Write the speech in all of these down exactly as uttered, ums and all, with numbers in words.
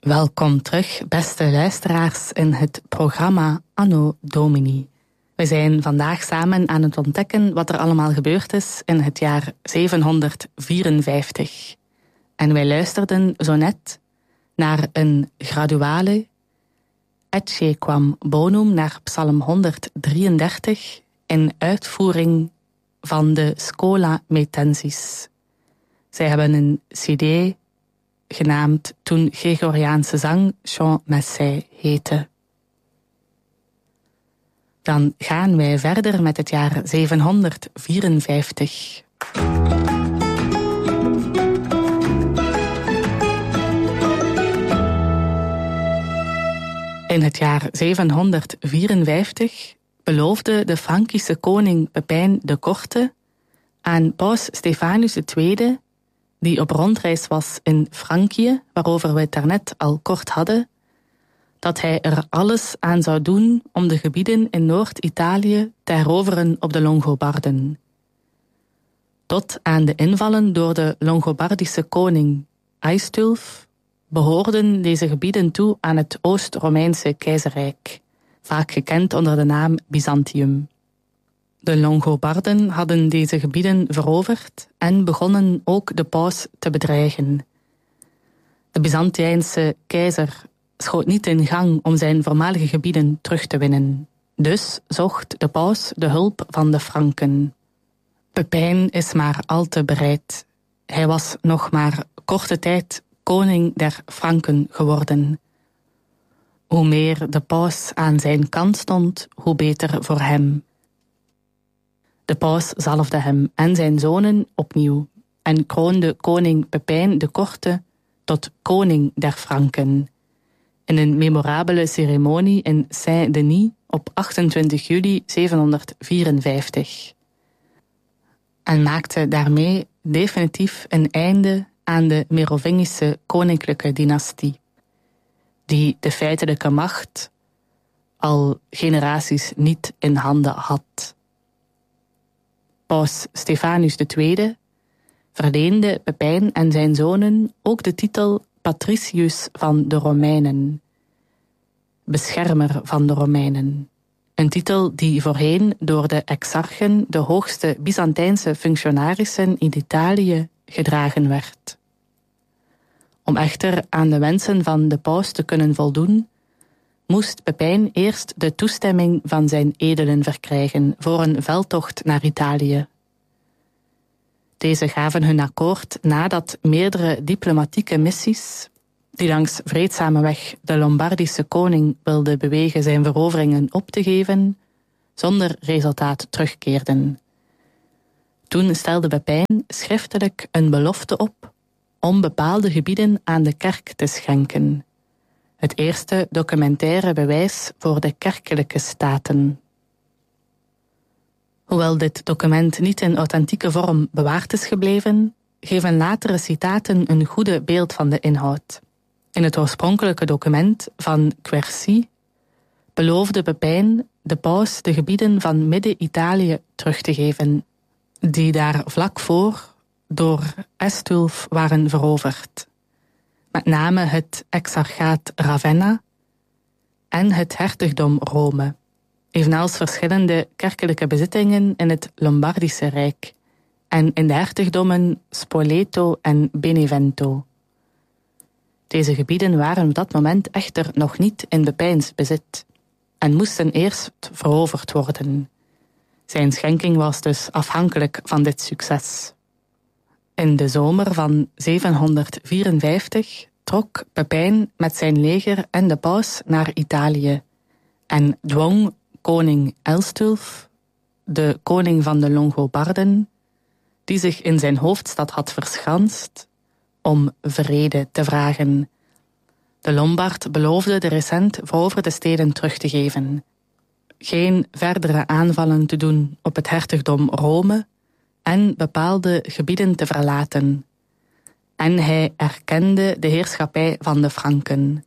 Welkom terug, beste luisteraars, in het programma Anno Domini. We zijn vandaag samen aan het ontdekken wat er allemaal gebeurd is in het jaar zevenhonderdvierenvijftig. En wij luisterden zo net naar een graduale, Ecce quam bonum, naar psalm honderddrieëndertig, in uitvoering van de Schola Metensis. Zij hebben een cd genaamd toen Gregoriaanse zang Chant Messe heette. Dan gaan wij verder met het jaar zevenhonderdvierenvijftig. In het jaar zevenhonderdvierenvijftig beloofde de Frankische koning Pepijn de Korte aan paus Stephanus de Tweede, die op rondreis was in Frankië, waarover we het daarnet al kort hadden, dat hij er alles aan zou doen om de gebieden in Noord-Italië te heroveren op de Longobarden. Tot aan de invallen door de Longobardische koning Aistulf behoorden deze gebieden toe aan het Oost-Romeinse keizerrijk, vaak gekend onder de naam Byzantium. De Longobarden hadden deze gebieden veroverd en begonnen ook de paus te bedreigen. De Byzantijnse keizer schoot niet in gang om zijn voormalige gebieden terug te winnen. Dus zocht de paus de hulp van de Franken. Pepijn is maar al te bereid. Hij was nog maar korte tijd koning der Franken geworden. Hoe meer de paus aan zijn kant stond, hoe beter voor hem. De paus zalfde hem en zijn zonen opnieuw en kroonde koning Pepijn de Korte tot koning der Franken in een memorabele ceremonie in Saint-Denis op achtentwintig juli zevenhonderdvierenvijftig. En maakte daarmee definitief een einde aan de Merovingische koninklijke dynastie, die de feitelijke macht al generaties niet in handen had. Paus Stephanus de Tweede verleende Pepijn en zijn zonen ook de titel Patricius van de Romeinen, beschermer van de Romeinen. Een titel die voorheen door de exarchen, de hoogste Byzantijnse functionarissen in Italië, gedragen werd. Om echter aan de wensen van de paus te kunnen voldoen, moest Pepijn eerst de toestemming van zijn edelen verkrijgen voor een veldtocht naar Italië. Deze gaven hun akkoord nadat meerdere diplomatieke missies, die langs vreedzame weg de Lombardische koning wilde bewegen zijn veroveringen op te geven, zonder resultaat terugkeerden. Toen stelde Pepijn schriftelijk een belofte op om bepaalde gebieden aan de kerk te schenken. Het eerste documentaire bewijs voor de kerkelijke staten. Hoewel dit document niet in authentieke vorm bewaard is gebleven, geven latere citaten een goede beeld van de inhoud. In het oorspronkelijke document van Quercy beloofde Pepijn de paus de gebieden van Midden-Italië terug te geven, die daar vlak voor door Aistulf waren veroverd. Met name het exarchaat Ravenna en het hertogdom Rome, evenals verschillende kerkelijke bezittingen in het Lombardische Rijk en in de hertogdommen Spoleto en Benevento. Deze gebieden waren op dat moment echter nog niet in Pepijns bezit en moesten eerst veroverd worden. Zijn schenking was dus afhankelijk van dit succes. In de zomer van zevenhonderdvierenvijftig trok Pepijn met zijn leger en de paus naar Italië en dwong koning Aistulf, de koning van de Longobarden, die zich in zijn hoofdstad had verschanst, om vrede te vragen. De Lombard beloofde de recent veroverde steden terug te geven, geen verdere aanvallen te doen op het hertogdom Rome en bepaalde gebieden te verlaten. En hij erkende de heerschappij van de Franken.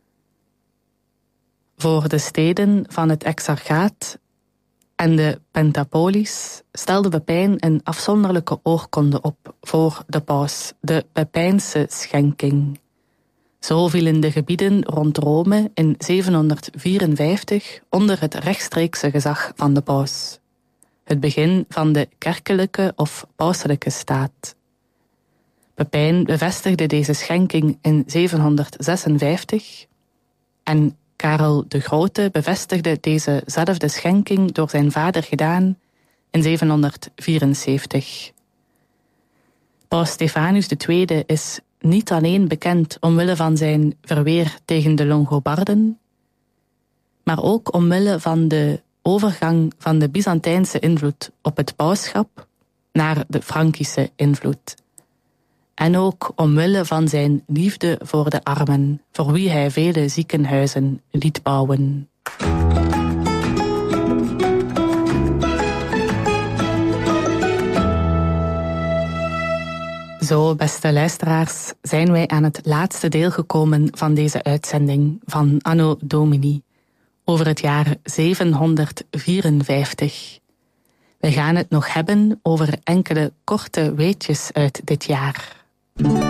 Voor de steden van het exarchaat en de Pentapolis stelde Pepijn een afzonderlijke oorkonde op voor de paus, de Pepijnse schenking. Zo vielen de gebieden rond Rome in zevenhonderdvierenvijftig onder het rechtstreekse gezag van de paus. Het begin van de kerkelijke of pauselijke staat. Pepijn bevestigde deze schenking in zevenhonderdzesenvijftig en Karel de Grote bevestigde dezezelfde schenking door zijn vader gedaan in zevenhonderdvierenzeventig. Paus Stephanus de Tweede is niet alleen bekend omwille van zijn verweer tegen de Longobarden, maar ook omwille van de overgang van de Byzantijnse invloed op het pausschap naar de Frankische invloed. En ook omwille van zijn liefde voor de armen, voor wie hij vele ziekenhuizen liet bouwen. Zo, beste luisteraars, zijn wij aan het laatste deel gekomen van deze uitzending van Anno Domini over het jaar zevenhonderdvierenvijftig. We gaan het nog hebben over enkele korte weetjes uit dit jaar.